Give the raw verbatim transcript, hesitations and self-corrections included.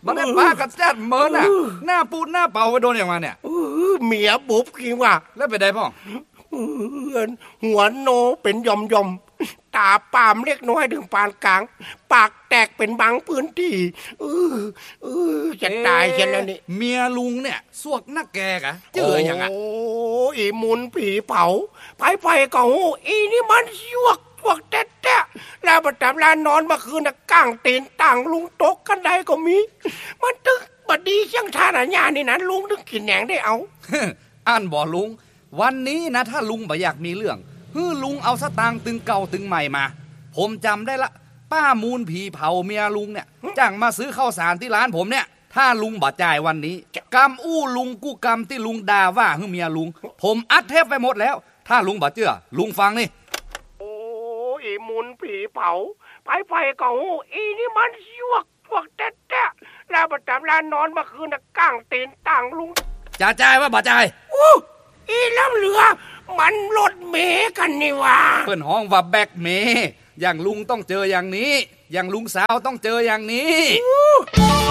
มันได้ป้ากับแจ๊ดเมินอ่ะหน้าปูดหน้าเป่าไปโดนอย่างมาเนี่ยเมียบุบกินว่าแล้วไปได้พ่อหัวโนเป็นยอมยอมตาปามเล็กน้อยถึงปานกลางปากแตกเป็นบางพื้นที่เออเออจะตายเช่นนั้นนี่เมียลุงเนี่ยสวกนักแกกะเจออย่างอ่ะโอ้อีมุนผีเผาไผ่ไผ่ก็โหอีนี่มันสวกสวกแต๊ะๆแล้วประจำลานนอนเมื่อคืนน่ะก้างตีนต่างลุงตกกันใดก็มีมันตึกบัดดีช่างท่าหน้าญานี่นะลุงนึกกินแหนงได้เอาอ่านบ่ลุงวันนี้นะถ้าลุงบ่อยากมีเรื่องฮือลุงเอาสตางค์ตึงเก่าตึงใหม่มาผมจำได้ละป้ามูลผีเผาเมียลุงเนี่ยจ้างมาซื้อข้าวสารที่ร้านผมเนี่ยถ้าลุงบ่จ่ายวันนี้กรรมอู้ลุงกู้กรรมที่ลุงด่าว่าฮือเมียลุงผมอัดเทปไปหมดแล้วถ้าลุงบ่เชื่อลุงฟังนี่โอ้อีมูลผีเผาไผ่ไผ่ก็โหอีนี่มันสวกสวกแต๊ะๆแล้วประจำลานนอนเมื่อคืนน่ะก้างตีนต่างลุงจะจ่ายว่าบ่จ่ายอู้อีล้ำเหลือมันรถเมกันนี่ว่าเปิ้นห้องว่าแบกเมอย่างลุงต้องเจออย่างนี้อย่างลุงสาวต้องเจออย่างนี้